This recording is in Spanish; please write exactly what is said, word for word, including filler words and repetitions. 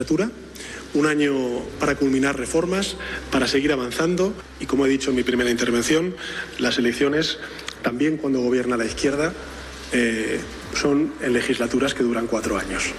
Un año para culminar reformas, para seguir avanzando y, como he dicho en mi primera intervención, las elecciones, también cuando gobierna la izquierda, eh, son en legislaturas que duran cuatro años.